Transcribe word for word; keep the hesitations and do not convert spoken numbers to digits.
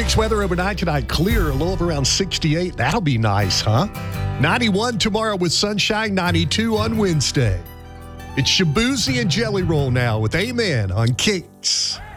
Kicks weather overnight tonight, clear, a low of around sixty-eight. That'll be nice, huh? ninety-one tomorrow with sunshine, ninety-two on Wednesday. It's Shabuzi and Jelly Roll now with Amen on Kicks.